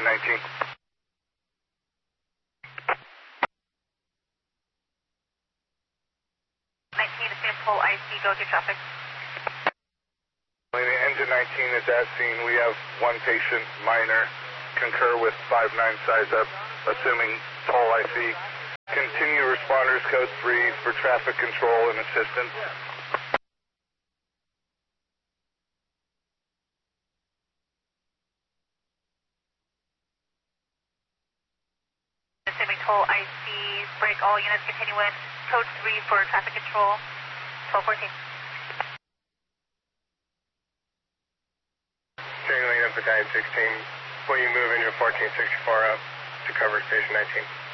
19. 19, assume full IC, go to traffic. Engine 19 is at scene. We have one patient, minor. Concur with 59 size up, assuming toll IC. Continue responders code 3 for traffic control and assistance. Assuming toll IC, break all units, continue in code 3 for traffic control, 1214. Signaling up the guide 16. Will you move into 1464 up to cover station 19?